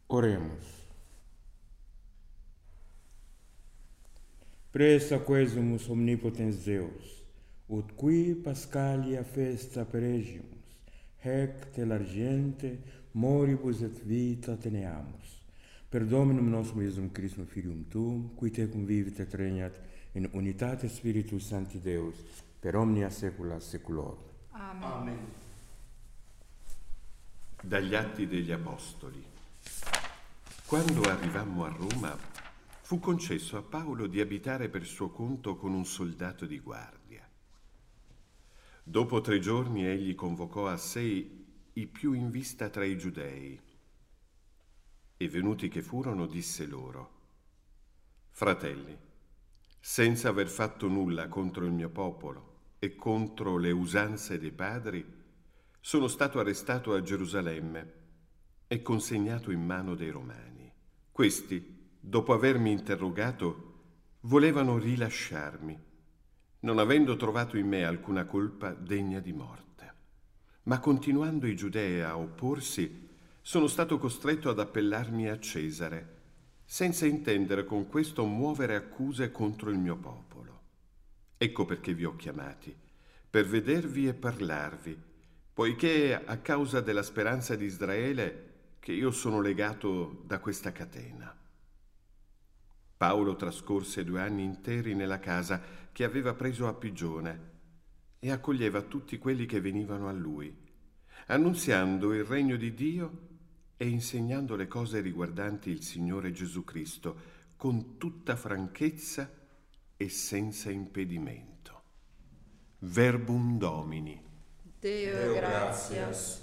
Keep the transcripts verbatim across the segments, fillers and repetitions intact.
Oremos. Presta quesumus omnipotens Deus, ut qui Pascalia festa peregimus, hec telargente moribus et vita teneamus. Per Dominum nostrum Iesum Christum Filium Tuum, qui tecum vivit et regnat in unitate Spiritus Sancti Deus, per omnia saecula saeculorum. Amen. Amen. Dagli Atti degli Apostoli. Quando arrivammo a Roma, fu concesso a Paolo di abitare per suo conto con un soldato di guardia. Dopo tre giorni egli convocò a sé i più in vista tra i giudei e venuti che furono disse loro: fratelli, senza aver fatto nulla contro il mio popolo e contro le usanze dei padri, sono stato arrestato a Gerusalemme e consegnato in mano dei Romani. Questi, dopo avermi interrogato, volevano rilasciarmi, non avendo trovato in me alcuna colpa degna di morte. Ma continuando i giudei a opporsi, sono stato costretto ad appellarmi a Cesare, senza intendere con questo muovere accuse contro il mio popolo. Ecco perché vi ho chiamati, per vedervi e parlarvi, poiché a causa della speranza di Israele che io sono legato da questa catena. Paolo trascorse due anni interi nella casa che aveva preso a pigione e accoglieva tutti quelli che venivano a lui, annunziando il regno di Dio e insegnando le cose riguardanti il Signore Gesù Cristo con tutta franchezza e senza impedimento. Verbum Domini. Deo, Deo gratias.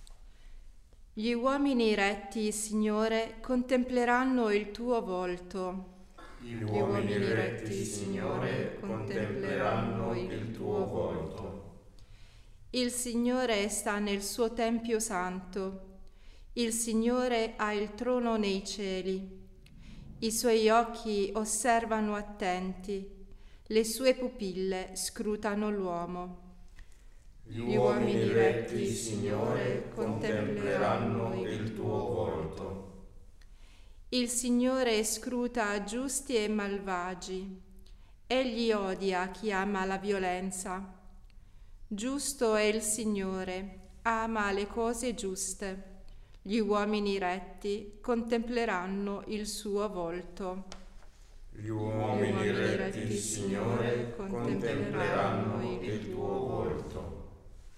Gli uomini retti, Signore, contempleranno il tuo volto. Gli uomini retti, Signore, contempleranno il tuo volto. Il Signore sta nel suo tempio santo. Il Signore ha il trono nei cieli. I suoi occhi osservano attenti. Le sue pupille scrutano l'uomo. Gli uomini retti, Signore, contempleranno il tuo volto. Il Signore scruta giusti e malvagi. Egli odia chi ama la violenza. Giusto è il Signore, ama le cose giuste. Gli uomini retti contempleranno il suo volto. Gli uomini retti, Signore, contempleranno il tuo volto.